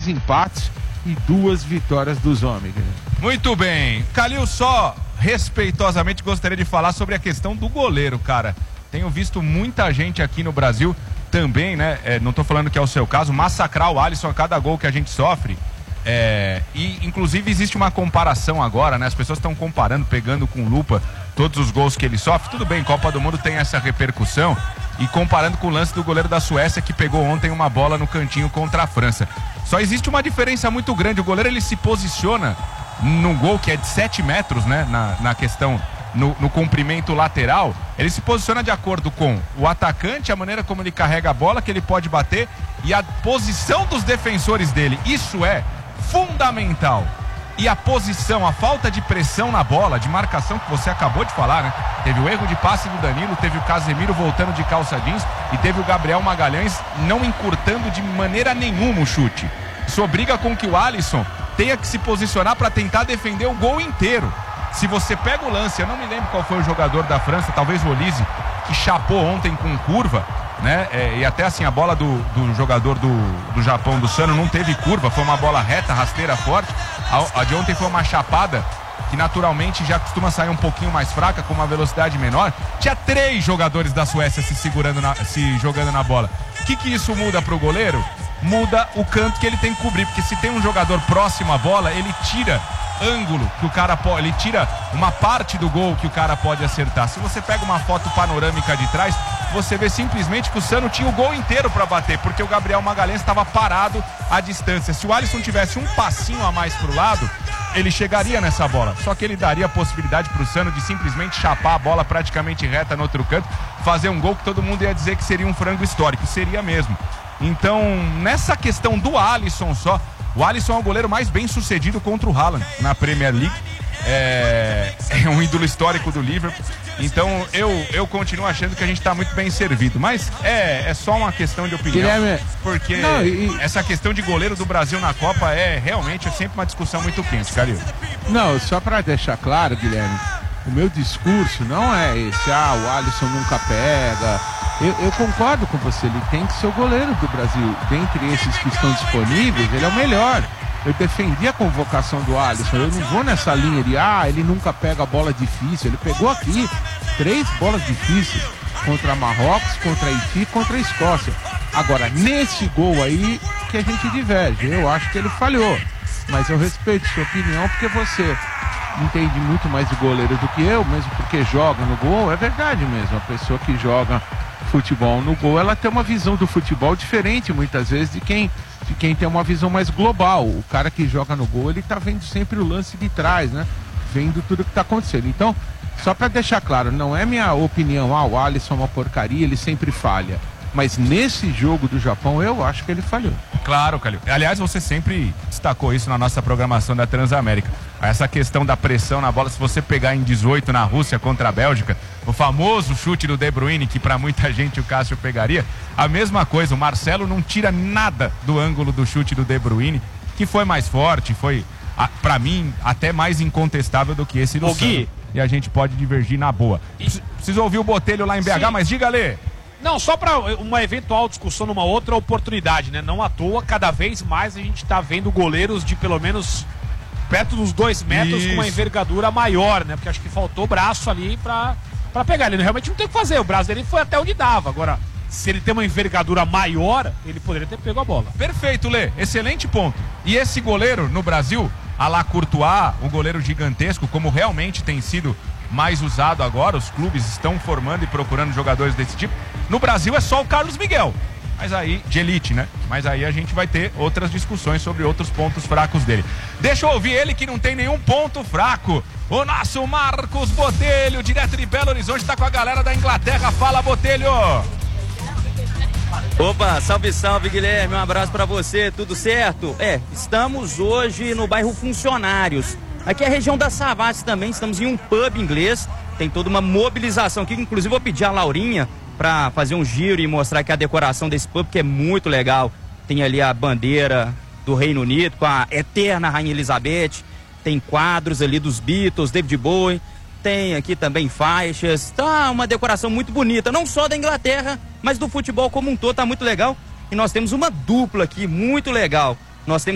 3 empates e 2 vitórias dos homens. Muito bem. Calil, só respeitosamente gostaria de falar sobre a questão do goleiro, cara. Tenho visto muita gente aqui no Brasil também, né? Não tô falando que é o seu caso, massacrar o Alisson a cada gol que a gente sofre. E inclusive existe uma comparação agora, né? As pessoas estão comparando, pegando com lupa todos os gols que ele sofre. Tudo bem, Copa do Mundo tem essa repercussão. E comparando com o lance do goleiro da Suécia, que pegou ontem uma bola no cantinho contra a França. Só existe uma diferença muito grande. O goleiro, ele se posiciona num gol que é de 7 metros, né? Na questão, no comprimento lateral. Ele se posiciona de acordo com o atacante, a maneira como ele carrega a bola, que ele pode bater, e a posição dos defensores dele. Isso é fundamental. E a posição, a falta de pressão na bola, de marcação, que você acabou de falar, né? Teve o erro de passe do Danilo, teve o Casemiro voltando de calça jeans e teve o Gabriel Magalhães não encurtando de maneira nenhuma o chute. Isso obriga com que o Alisson tenha que se posicionar para tentar defender o gol inteiro. Se você pega o lance, eu não me lembro qual foi o jogador da França, talvez o Olise, que chapou ontem com curva, né? E até assim, a bola do jogador do Japão, do Sano, não teve curva, foi uma bola reta, rasteira, forte. A de ontem foi uma chapada que naturalmente já costuma sair um pouquinho mais fraca, com uma velocidade menor. Tinha 3 jogadores da Suécia se jogando na bola. O que isso muda pro goleiro? Muda o canto que ele tem que cobrir, porque se tem um jogador próximo à bola, ele tira ângulo que o cara pode, ele tira uma parte do gol que o cara pode acertar. Se você pega uma foto panorâmica de trás, você vê simplesmente que o Sano tinha o gol inteiro para bater, porque o Gabriel Magalhães estava parado à distância. Se o Alisson tivesse um passinho a mais pro lado, ele chegaria nessa bola, só que ele daria a possibilidade pro Sano de simplesmente chapar a bola praticamente reta no outro canto, fazer um gol que todo mundo ia dizer que seria um frango histórico, seria mesmo. Então, nessa questão do Alisson só, o Alisson é o goleiro mais bem sucedido contra o Haaland na Premier League. É um ídolo histórico do Liverpool. Então eu continuo achando que a gente está muito bem servido. Mas é só uma questão de opinião. Guilherme, porque essa questão de goleiro do Brasil na Copa realmente sempre uma discussão muito quente, Calil. Não, só para deixar claro, Guilherme, o meu discurso não é esse, o Alisson nunca pega. Eu concordo com você, ele tem que ser o goleiro do Brasil. Dentre esses que estão disponíveis, ele é o melhor. Eu defendi a convocação do Alisson, eu não vou nessa linha de ele nunca pega a bola difícil. Ele pegou aqui 3 bolas difíceis, contra Marrocos, contra Haiti, contra a Escócia. Agora, nesse gol aí que a gente diverge, eu acho que ele falhou, mas eu respeito sua opinião, porque você entende muito mais de goleiro do que eu, mesmo porque joga no gol. É verdade mesmo, a pessoa que joga futebol no gol, ela tem uma visão do futebol diferente muitas vezes de quem tem uma visão mais global. O cara que joga no gol, ele tá vendo sempre o lance de trás, né? Vendo tudo que tá acontecendo. Então, só para deixar claro, não é minha opinião, o Alisson é uma porcaria, ele sempre falha. Mas nesse jogo do Japão, eu acho que ele falhou. Claro, Calil. Aliás, você sempre destacou isso na nossa programação da Transamérica. Essa questão da pressão na bola, se você pegar em 18 na Rússia contra a Bélgica, o famoso chute do De Bruyne, que para muita gente o Cássio pegaria, a mesma coisa, o Marcelo não tira nada do ângulo do chute do De Bruyne, que foi mais forte, foi, para mim, até mais incontestável do que esse do Sano. E a gente pode divergir na boa. Preciso ouvir o Botelho lá em BH, sim. Mas diga, Lê. Não, só para uma eventual discussão numa outra oportunidade, né? Não à toa, cada vez mais a gente tá vendo goleiros de pelo menos perto dos 2 metros, isso, com uma envergadura maior, né? Porque acho que faltou braço ali pra pegar. Ele realmente não tem o que fazer, o braço dele foi até onde dava. Agora, se ele tem uma envergadura maior, ele poderia ter pego a bola. Perfeito, Lê, excelente ponto. E esse goleiro no Brasil, à la Courtois, um goleiro gigantesco, como realmente tem sido mais usado agora, os clubes estão formando e procurando jogadores desse tipo. No Brasil é só o Carlos Miguel, mas aí, de elite, né? Mas aí a gente vai ter outras discussões sobre outros pontos fracos dele. Deixa eu ouvir ele que não tem nenhum ponto fraco. O nosso Marcos Botelho, direto de Belo Horizonte, tá com a galera da Inglaterra. Fala, Botelho! Opa, salve, salve, Guilherme, um abraço pra você, tudo certo? Estamos hoje no bairro Funcionários. Aqui é a região da Savassi também, estamos em um pub inglês, tem toda uma mobilização aqui, inclusive vou pedir a Laurinha para fazer um giro e mostrar aqui a decoração desse pub, que é muito legal. Tem ali a bandeira do Reino Unido com a eterna Rainha Elizabeth, tem quadros ali dos Beatles, David Bowie, tem aqui também faixas, tá uma decoração muito bonita, não só da Inglaterra, mas do futebol como um todo, tá muito legal. E nós temos uma dupla aqui, muito legal. Nós temos